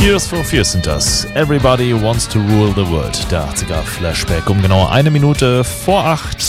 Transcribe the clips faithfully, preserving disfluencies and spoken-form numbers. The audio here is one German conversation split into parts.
Tears for Fears sind das. Everybody wants to rule the world. Der achtziger Flashback um genau eine Minute vor acht.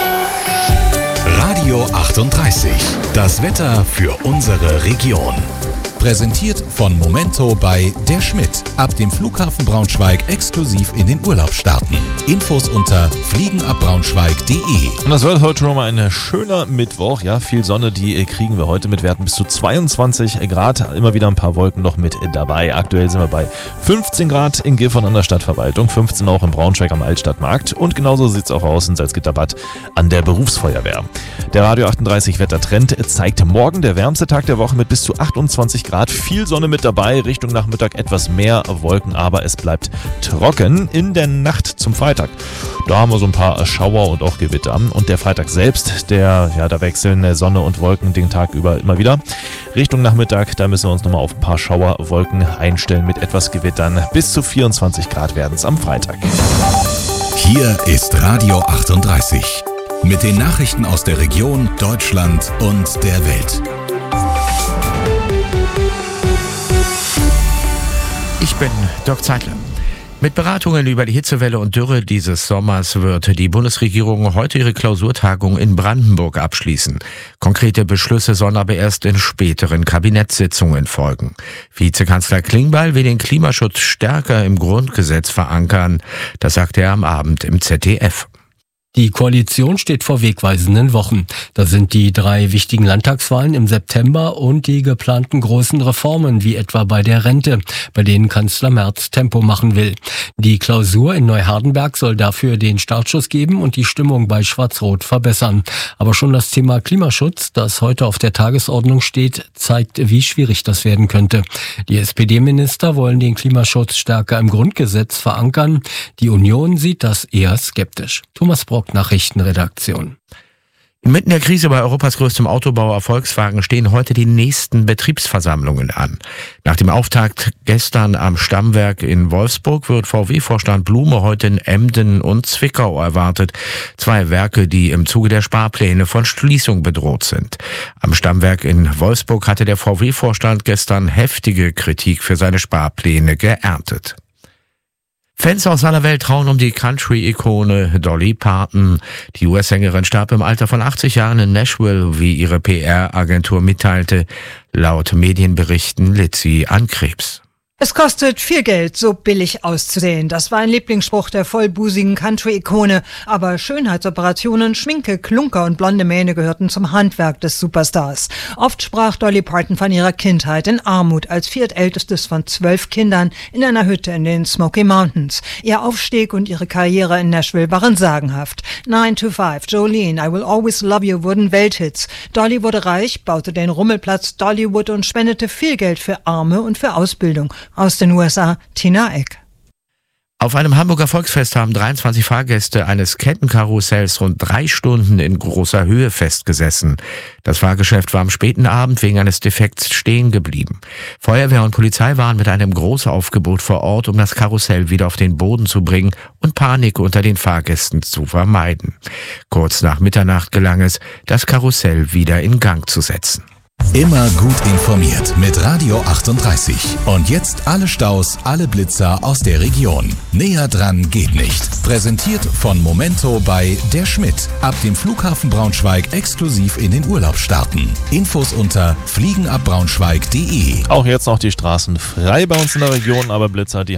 Radio achtunddreißig. Das Wetter für unsere Region. Präsentiert von Momento bei Der Schmidt. Ab dem Flughafen Braunschweig exklusiv in den Urlaub starten. Infos unter fliegenabbraunschweig punkt de. Und das wird heute schon mal ein schöner Mittwoch. Ja, viel Sonne, die kriegen wir heute mit Werten bis zu zweiundzwanzig Grad. Immer wieder ein paar Wolken noch mit dabei. Aktuell sind wir bei fünfzehn Grad in Gifhorn an der Stadtverwaltung, fünfzehn auch in Braunschweig am Altstadtmarkt. Und genauso sieht es auch aus in Salzgitterbad an der Berufsfeuerwehr. Der Radio achtunddreißig Wettertrend zeigt morgen der wärmste Tag der Woche mit bis zu achtundzwanzig Grad. Viel Sonne mit dabei, Richtung Nachmittag etwas mehr Wolken, aber es bleibt trocken. In der Nacht zum Freitag, da haben wir so ein paar Schauer und auch Gewitter. Und der Freitag selbst, der, ja, da wechseln Sonne und Wolken den Tag über immer wieder. Richtung Nachmittag, da müssen wir uns nochmal auf ein paar Schauerwolken einstellen mit etwas Gewittern. Bis zu vierundzwanzig Grad werden es am Freitag. Hier ist Radio achtunddreißig. Mit den Nachrichten aus der Region, Deutschland und der Welt. Ich bin Dirk Zeitler. Mit Beratungen über die Hitzewelle und Dürre dieses Sommers wird die Bundesregierung heute ihre Klausurtagung in Brandenburg abschließen. Konkrete Beschlüsse sollen aber erst in späteren Kabinettssitzungen folgen. Vizekanzler Klingbeil will den Klimaschutz stärker im Grundgesetz verankern. Das sagte er am Abend im Z D F. Die Koalition steht vor wegweisenden Wochen. Da sind die drei wichtigen Landtagswahlen im September und die geplanten großen Reformen, wie etwa bei der Rente, bei denen Kanzler Merz Tempo machen will. Die Klausur in Neuhardenberg soll dafür den Startschuss geben und die Stimmung bei Schwarz-Rot verbessern. Aber schon das Thema Klimaschutz, das heute auf der Tagesordnung steht, zeigt, wie schwierig das werden könnte. Die S P D-Minister wollen den Klimaschutz stärker im Grundgesetz verankern. Die Union sieht das eher skeptisch. Thomas Brock, Nachrichtenredaktion. Inmitten der Krise bei Europas größtem Autobauer Volkswagen stehen heute die nächsten Betriebsversammlungen an. Nach dem Auftakt gestern am Stammwerk in Wolfsburg wird V W-Vorstand Blume heute in Emden und Zwickau erwartet. Zwei Werke, die im Zuge der Sparpläne von Schließung bedroht sind. Am Stammwerk in Wolfsburg hatte der V W-Vorstand gestern heftige Kritik für seine Sparpläne geerntet. Fans aus aller Welt trauen um die Country-Ikone Dolly Parton. Die U S-Sängerin starb im Alter von achtzig Jahren in Nashville, wie ihre P R-Agentur mitteilte. Laut Medienberichten litt sie an Krebs. Es kostet viel Geld, so billig auszusehen. Das war ein Lieblingsspruch der vollbusigen Country-Ikone. Aber Schönheitsoperationen, Schminke, Klunker und blonde Mähne gehörten zum Handwerk des Superstars. Oft sprach Dolly Parton von ihrer Kindheit in Armut als viertältestes von zwölf Kindern in einer Hütte in den Smoky Mountains. Ihr Aufstieg und ihre Karriere in Nashville waren sagenhaft. nine to five, Jolene, I Will Always Love You wurden Welthits. Dolly wurde reich, baute den Rummelplatz Dollywood und spendete viel Geld für Arme und für Ausbildung. Aus den U S A, Tina Eck. Auf einem Hamburger Volksfest haben dreiundzwanzig Fahrgäste eines Kettenkarussells rund drei Stunden in großer Höhe festgesessen. Das Fahrgeschäft war am späten Abend wegen eines Defekts stehen geblieben. Feuerwehr und Polizei waren mit einem Großaufgebot vor Ort, um das Karussell wieder auf den Boden zu bringen und Panik unter den Fahrgästen zu vermeiden. Kurz nach Mitternacht gelang es, das Karussell wieder in Gang zu setzen. Immer gut informiert mit Radio achtunddreißig. Und jetzt alle Staus, alle Blitzer aus der Region. Näher dran geht nicht. Präsentiert von Momento bei Der Schmidt. Ab dem Flughafen Braunschweig exklusiv in den Urlaub starten. Infos unter fliegenabbraunschweig punkt de. Auch jetzt noch die Straßen frei bei uns in der Region, aber Blitzer, die